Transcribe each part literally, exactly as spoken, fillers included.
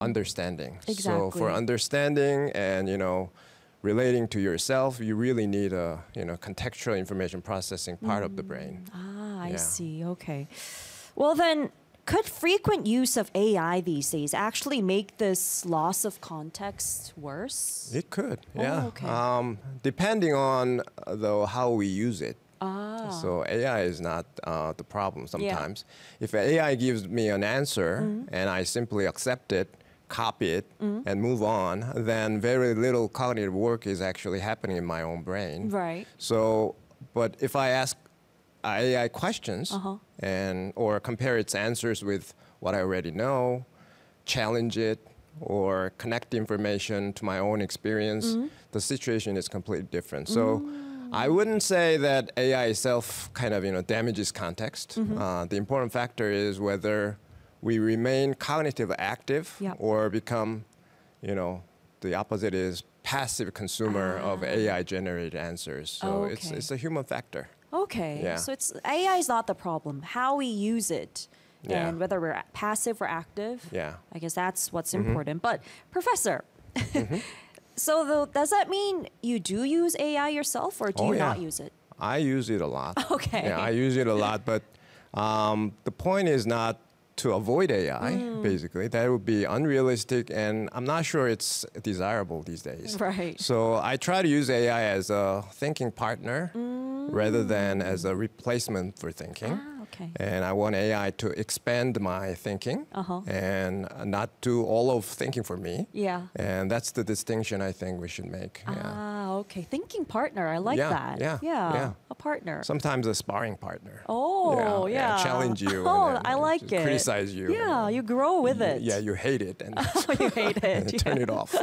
understanding. Exactly. So for understanding and, you know, relating to yourself, you really need a, you know, contextual information processing part of the brain. Ah, I Yeah. see. Okay. Well, then, could frequent use of A I these days actually make this loss of context worse? It could, Oh, yeah. okay. Um, depending on, uh, though, how we use it. Ah. So A I is not uh, the problem sometimes. If A I gives me an answer Mm-hmm. and I simply accept it, copy it, and move on, then very little cognitive work is actually happening in my own brain. Right. So, but if I ask A I questions Uh-huh. and or compare its answers with what I already know, challenge it, or connect the information to my own experience, the situation is completely different. So I wouldn't say that A I itself kind of, you know, damages context. Uh, the important factor is whether we remain cognitively active Yep. or become, you know, the opposite is passive consumer of A I-generated answers. So it's Okay. it's a human factor. Okay. Yeah. So it's A I is not the problem. How we use it Yeah. and whether we're passive or active. Yeah. I guess that's what's important. But Professor, so though, does that mean you do use A I yourself or do Oh, you yeah. not use it? I use it a lot. Okay. Yeah, I use it a lot, but um, the point is not to avoid A I, Mm. basically. That would be unrealistic, and I'm not sure it's desirable these days. Right. So I try to use A I as a thinking partner Mm. rather than as a replacement for thinking. Ah, okay. And I want A I to expand my thinking Uh-huh. and not do all of thinking for me. Yeah. And that's the distinction I think we should make. Yeah. Ah, okay. Thinking partner. I like Yeah, that. yeah, Yeah. yeah. A partner. Sometimes a sparring partner. Oh, yeah. Challenge you. Oh, and then I like just it. Criticize you. Yeah, and you grow with you- it. Yeah, you hate it and Oh, you hate it. turn yeah. it off.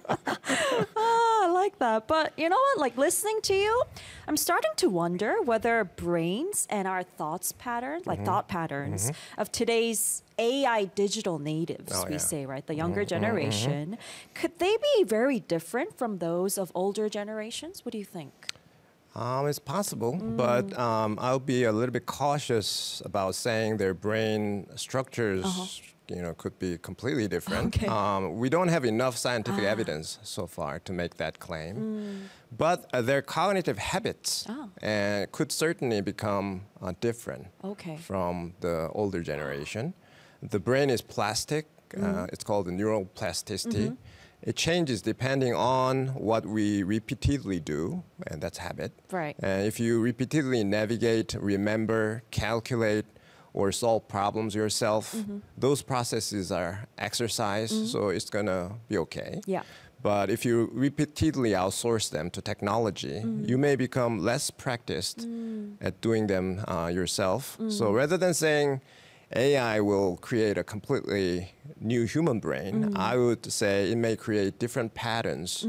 Ah, I like that. But you know what? Like listening to you, I'm starting to wonder whether brains and our thoughts pattern, like Mm-hmm. thought patterns of today's A I digital natives, Oh, we yeah. say, right? The younger generation, could they be very different from those of older generations? What do you think? Um, it's possible, Mm. but um, I'll be a little bit cautious about saying their brain structures, you know, could be completely different. Uh-huh. Okay. Um, we don't have enough scientific Ah. evidence so far to make that claim. But uh, their cognitive habits Oh. uh, could certainly become uh, different Okay. from the older generation. The brain is plastic. Mm-hmm. Uh, it's called the neural plasticity. It changes depending on what we repeatedly do, and that's habit. Right. And if you repeatedly navigate, remember, calculate, or solve problems yourself, Mm-hmm. those processes are exercised, so it's gonna be okay. Yeah. But if you repeatedly outsource them to technology, Mm-hmm. you may become less practiced Mm. at doing them uh, yourself. So rather than saying A I will create a completely new human brain, Mm. I would say it may create different patterns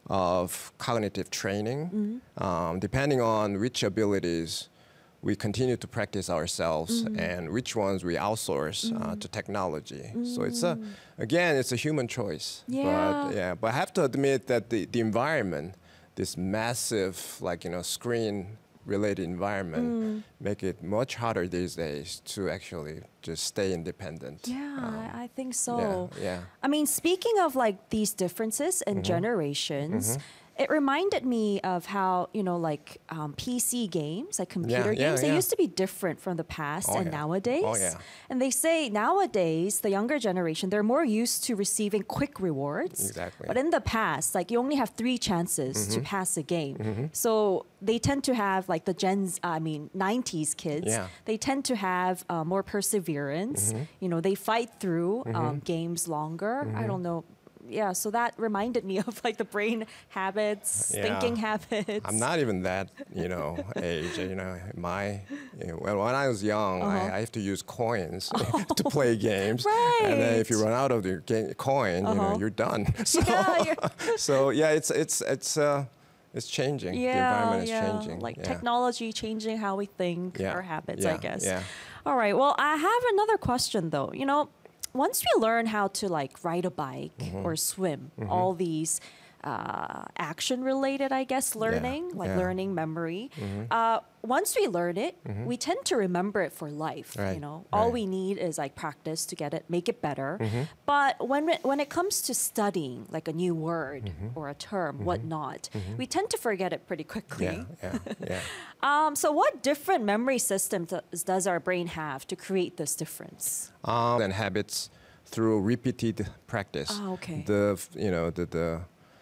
of cognitive training, Mm-hmm. um, depending on which abilities we continue to practice ourselves Mm-hmm. and which ones we outsource uh, to technology. So it's a, again, it's a human choice. Yeah. But yeah, but I have to admit that the, the environment, this massive, like, you know, screen related environment Mm. make it much harder these days to actually just stay independent. Yeah, Um, I I think so. yeah, yeah. I mean, speaking of like these differences in generations, it reminded me of how, you know, like um, P C games, like computer yeah, games, they yeah. used to be different from the past Oh, and yeah. nowadays. Oh, yeah. And they say nowadays, the younger generation, they're more used to receiving quick rewards. Exactly. But in the past, like you only have three chances to pass a game. So they tend to have like the Gens, I mean, nineties kids, Yeah. they tend to have uh, more perseverance. You know, they fight through um, games longer. I don't know. Yeah, so that reminded me of like the brain habits, Yeah. thinking habits. I'm not even that, you know, age. You know, my you know, when, when I was young, I, I have to use coins to play games. And then if you Right. run out of the ga- coin, you know, Uh-huh. you're done. So, Yeah, you're- so yeah, it's it's it's uh, it's changing. Yeah, the environment is yeah. changing. Like yeah. technology changing how we think, Yeah, our habits, I yeah, guess. yeah. All right. Well, I have another question though. You know, once we learn how to like ride a bike Mm-hmm. or swim, all these uh, action-related, I guess, learning, like yeah. learning memory. Uh, once we learn it, we tend to remember it for life. You Right, know, all right. we need is like practice to get it, make it better. But when it, when it comes to studying, like a new word or a term, whatnot, we tend to forget it pretty quickly. Yeah, yeah, yeah. Um, so, what different memory systems does, does our brain have to create this difference? Um, and habits through repeated practice. Ah, okay. The f- you know the the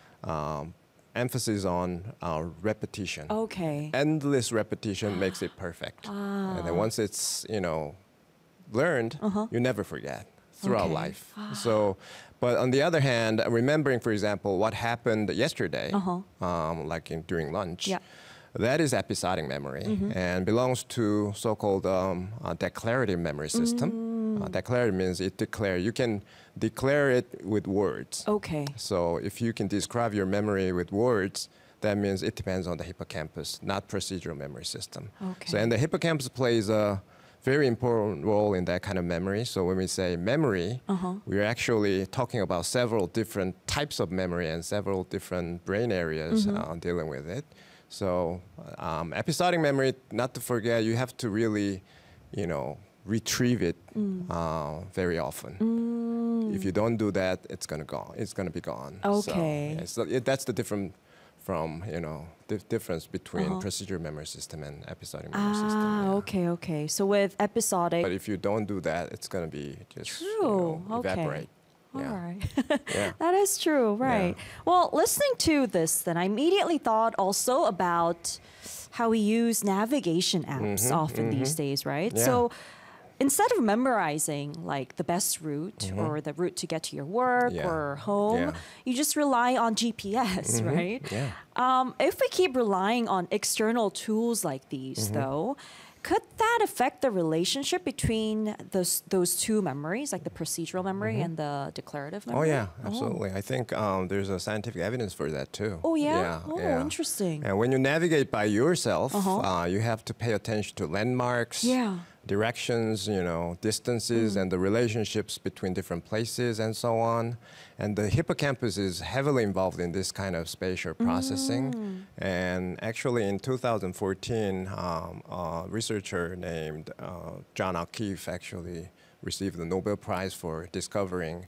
um, emphasis on uh, repetition. Okay. Endless repetition makes it perfect. And then once it's you know learned, you never forget throughout Okay. life. So, but on the other hand, remembering, for example, what happened yesterday, Uh-huh. um, like in, during lunch. Yeah. That is episodic memory and belongs to so-called um, uh, declarative memory system. Uh, declarative means it declare. You can declare it with words. Okay. So if you can describe your memory with words, that means it depends on the hippocampus, not procedural memory system. Okay. So and the hippocampus plays a very important role in that kind of memory. So when we say memory, Uh-huh. we're actually talking about several different types of memory and several different brain areas uh, dealing with it. So um, episodic memory, not to forget, you have to really, you know, retrieve it uh, very often. If you don't do that, it's gonna go. It's gonna be gone. So, Okay. yeah, so it, that's the different from you know the difference between Uh-huh. procedural memory system and episodic memory system. Ah, yeah. okay, okay. So with episodic, But if you don't do that, it's gonna be just you True. know, Okay. evaporate. all Yeah. right. Yeah. That is true, right? Well, listening to this, then I immediately thought also about how we use navigation apps often these days, right? Yeah. So instead of memorizing like the best route or the route to get to your work Yeah. or home, Yeah. you just rely on G P S, right? Yeah. Um, if we keep relying on external tools like these, Mm-hmm. though, could that affect the relationship between those those two memories, like the procedural memory and the declarative Mm-hmm. Oh memory? yeah, absolutely. I think um, there's a scientific evidence for that too. Oh, yeah? Yeah. Oh, yeah. interesting. And when you navigate by yourself, Uh-huh. uh, you have to pay attention to landmarks, Yeah. directions, you know, distances, and the relationships between different places, and so on. And the hippocampus is heavily involved in this kind of spatial processing. And actually, in two thousand fourteen, um, a researcher named uh, John O'Keefe actually received the Nobel Prize for discovering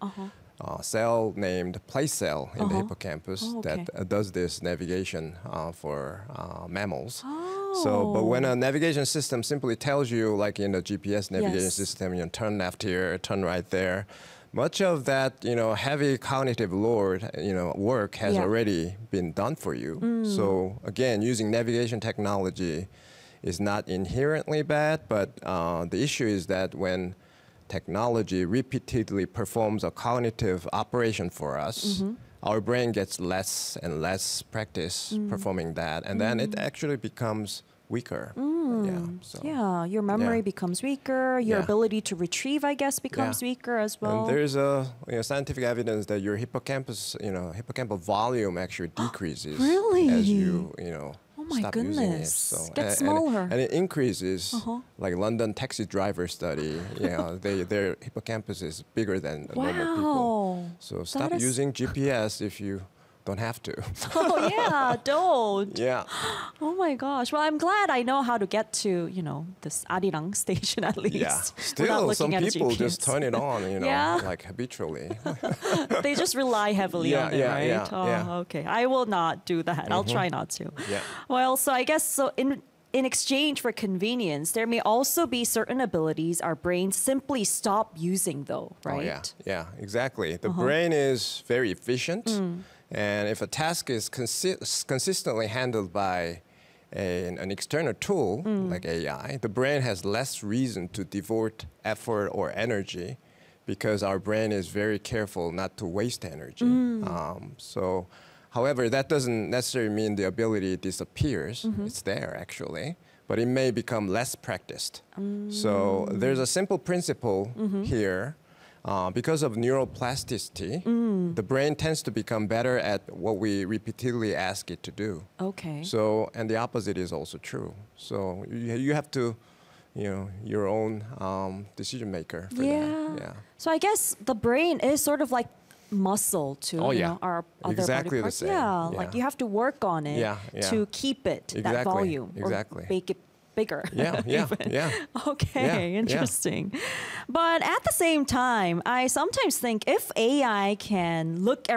a cell named place cell in the Uh-huh. hippocampus Oh, that okay. uh, does this navigation uh, for uh, mammals. So, but when a navigation system simply tells you, like in the G P S navigation Yes. system, you know, turn left here, turn right there, much of that, you know, heavy cognitive load, you know, work has Yeah. already been done for you. So again, using navigation technology is not inherently bad, but uh, the issue is that when technology repeatedly performs a cognitive operation for us, our brain gets less and less practice performing that, and then it actually becomes weaker. Yeah. So. Yeah, your memory Yeah. becomes weaker. Your Yeah. ability to retrieve, I guess, becomes Yeah. weaker as well. And there's a you know, scientific evidence that your hippocampus, you know, hippocampal volume actually decreases Really? as you, you know, Oh my stop using it. goodness. So Gets and- and it- smaller. and it increases. Uh-huh. Like London taxi driver study, you know, they their hippocampus is bigger than normal people. Wow. So stop That is- using G P S if you don't have to. Oh yeah, don't. Yeah. Oh my gosh. Well, I'm glad I know how to get to, you know, this Arirang station at least. Yeah. without Still, looking some at a people G P S. just turn it on, you know, Yeah. like habitually. They just rely heavily Yeah, on it, yeah, right? yeah, oh, yeah. Mm-hmm. okay. I will not do that. I'll try not to. Yeah. Well, so I guess so in in exchange for convenience, there may also be certain abilities our brains simply stop using though, right? Oh, yeah, yeah, exactly. The Uh-huh. brain is very efficient, Mm. and if a task is consi- consistently handled by a, an external tool Mm. like A I, the brain has less reason to devote effort or energy because our brain is very careful not to waste energy. Mm. Um, so, however, that doesn't necessarily mean the ability disappears. Mm-hmm. It's there actually, but it may become less practiced. So Mm. there's a simple principle Mm-hmm. here. Uh, because of neuroplasticity, Mm. the brain tends to become better at what we repeatedly ask it to do. Okay. So, and the opposite is also true. So you, you have to, you know, your own um, decision maker for yeah. that. Yeah. So I guess the brain is sort of like muscle to Oh, you yeah. know, our other Exactly body the parts. same. Yeah, Yeah. like you have to work on it Yeah, yeah. to keep it that Exactly, volume exactly. or make it bigger. Yeah, yeah, even. yeah. Okay, Yeah, interesting. But at the same time, I sometimes think if A I can look